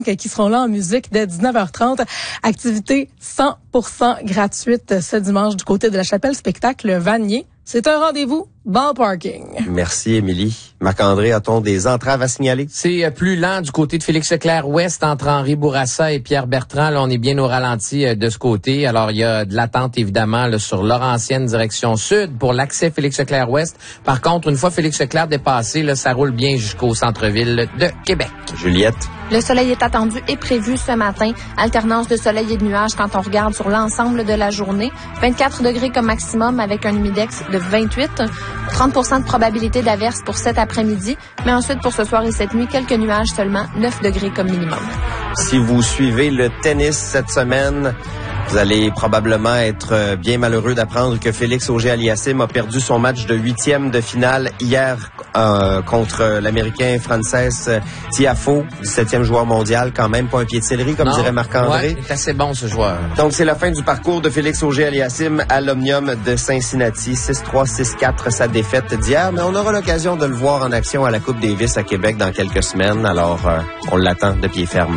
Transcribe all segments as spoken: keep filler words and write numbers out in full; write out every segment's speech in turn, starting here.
qui seront là en musique dès dix-neuf heures trente. Activité cent pour cent gratuite ce dimanche du côté de la Chapelle Spectacle Vanier. C'est un rendez-vous bon parking. Merci, Émilie. Marc-André, a-t-on des entraves à signaler? C'est plus lent du côté de Félix-Leclerc-Ouest entre Henri Bourassa et Pierre-Bertrand. Là, on est bien au ralenti euh, de ce côté. Alors, il y a de l'attente, évidemment, là, sur Laurentienne, direction sud, pour l'accès Félix-Leclerc-Ouest. Par contre, une fois Félix-Leclerc dépassé, là, ça roule bien jusqu'au centre-ville de Québec. Juliette? Le soleil est attendu et prévu ce matin. Alternance de soleil et de nuages quand on regarde sur l'ensemble de la journée. vingt-quatre degrés comme maximum avec un humidex de vingt-huit. trente pour cent de probabilité d'averse pour cet après-midi. Mais ensuite, pour ce soir et cette nuit, quelques nuages seulement. neuf degrés comme minimum. Si vous suivez le tennis cette semaine, vous allez probablement être bien malheureux d'apprendre que Félix Auger-Aliassime a perdu son match de huitième de finale hier euh, contre l'Américain Frances Tiafoe, dix-septième joueur mondial, quand même pas un pied de céleri, comme non, dirait Marc-André. Ouais, c'est assez bon ce joueur. Donc c'est la fin du parcours de Félix Auger-Aliassime à l'Omnium de Cincinnati. six trois, six quatre, sa défaite d'hier, mais on aura l'occasion de le voir en action à la Coupe Davis à Québec dans quelques semaines, alors euh, on l'attend de pied ferme.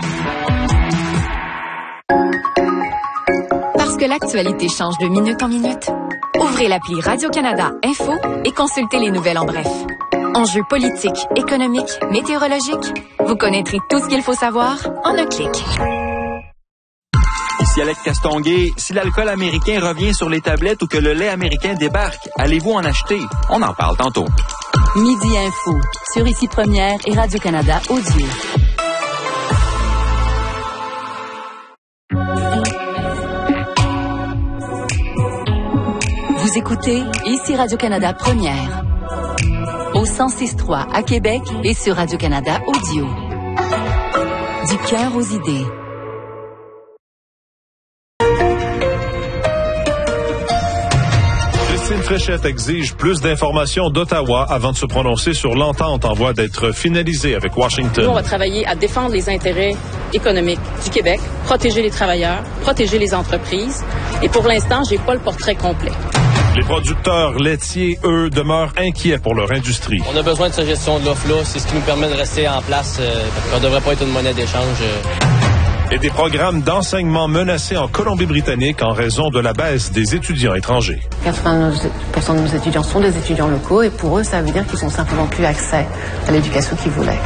Parce que l'actualité change de minute en minute, ouvrez l'appli Radio-Canada Info et consultez les nouvelles en bref. Enjeux politiques, économiques, météorologiques, vous connaîtrez tout ce qu'il faut savoir en un clic. Ici Alex Castonguay. Si l'alcool américain revient sur les tablettes ou que le lait américain débarque, allez-vous en acheter? On en parle tantôt. Midi Info, sur Ici Première et Radio-Canada Audio. Vous écoutez Ici Radio-Canada Première. Au cent six trois à Québec et sur Radio-Canada Audio. Du cœur aux idées. Christine Fréchette exige plus d'informations d'Ottawa avant de se prononcer sur l'entente en voie d'être finalisée avec Washington. Nous, on va travailler à défendre les intérêts économiques du Québec, protéger les travailleurs, protéger les entreprises. Et pour l'instant, j'ai pas le portrait complet. Les producteurs laitiers, eux, demeurent inquiets pour leur industrie. On a besoin de cette gestion de l'offre-là. C'est ce qui nous permet de rester en place. Euh, on ne devrait pas être une monnaie d'échange. Euh. Et des programmes d'enseignement menacés en Colombie-Britannique en raison de la baisse des étudiants étrangers. quatre-vingt-dix pour cent de nos étudiants sont des étudiants locaux et pour eux, ça veut dire qu'ils n'ont simplement plus accès à l'éducation qu'ils voulaient.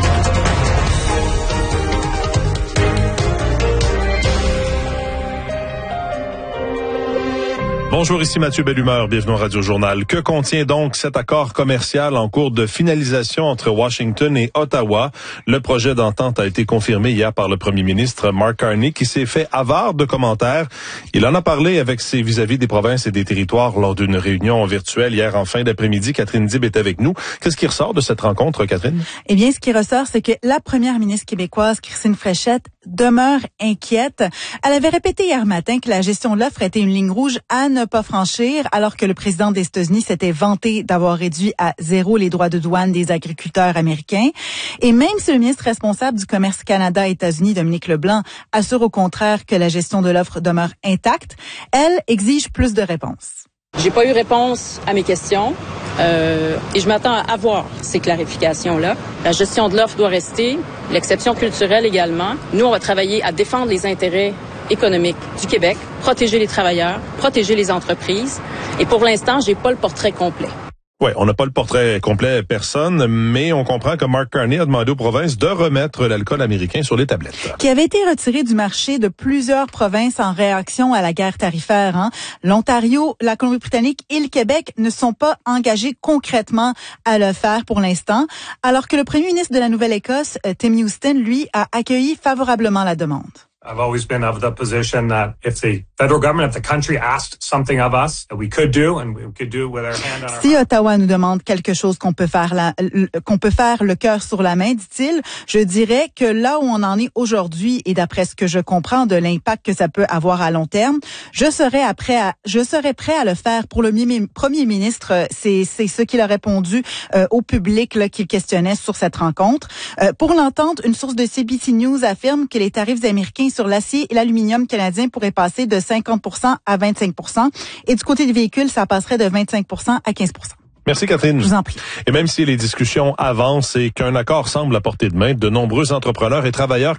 Bonjour, ici Mathieu Bellumeur, bienvenue au Radio Journal. Que contient donc cet accord commercial en cours de finalisation entre Washington et Ottawa? Le projet d'entente a été confirmé hier par le premier ministre Mark Carney, qui s'est fait avare de commentaires. Il en a parlé avec ses vis-à-vis des provinces et des territoires lors d'une réunion virtuelle hier en fin d'après-midi. Catherine Dib est avec nous. Qu'est-ce qui ressort de cette rencontre, Catherine? Eh bien, ce qui ressort, c'est que la première ministre québécoise, Christine Fréchette, demeure inquiète. Elle avait répété hier matin que la gestion de l'offre était une ligne rouge à ne pas franchir, alors que le président des États-Unis s'était vanté d'avoir réduit à zéro les droits de douane des agriculteurs américains. Et même si le ministre responsable du commerce Canada-États-Unis, Dominique Leblanc, assure au contraire que la gestion de l'offre demeure intacte, elle exige plus de réponses. J'ai pas eu réponse à mes questions euh, et je m'attends à avoir ces clarifications-là. La gestion de l'offre doit rester, l'exception culturelle également. Nous, on va travailler à défendre les intérêts économiques du Québec, protéger les travailleurs, protéger les entreprises. Et pour l'instant, j'ai pas le portrait complet. Oui, on n'a pas le portrait complet personne, mais on comprend que Mark Carney a demandé aux provinces de remettre l'alcool américain sur les tablettes. Qui avait été retiré du marché de plusieurs provinces en réaction à la guerre tarifaire. Hein. L'Ontario, la Colombie-Britannique et le Québec ne sont pas engagés concrètement à le faire pour l'instant, alors que le premier ministre de la Nouvelle-Écosse, Tim Houston, lui, a accueilli favorablement la demande. I've always been of the position that if the federal government, if the country asked something of us that we could do and we could do with our hand on our Si Ottawa nous demande quelque chose qu'on peut faire la, qu'on peut faire le cœur sur la main, dit-il, je dirais que là où on en est aujourd'hui et d'après ce que je comprends de l'impact que ça peut avoir à long terme, je serais après à, je serais prêt à le faire pour le premier ministre. C'est, c'est ce qu'il a répondu euh, au public là, qu'il questionnait sur cette rencontre. Euh, pour l'entente, une source de C B C News affirme que les tarifs américains sur l'acier et l'aluminium canadien pourraient passer de cinquante pour cent à vingt-cinq pour cent. Et du côté des véhicules, ça passerait de vingt-cinq pour cent à quinze pour cent. Merci Catherine. Je vous en prie. Et même si les discussions avancent et qu'un accord semble à portée de main, de nombreux entrepreneurs et travailleurs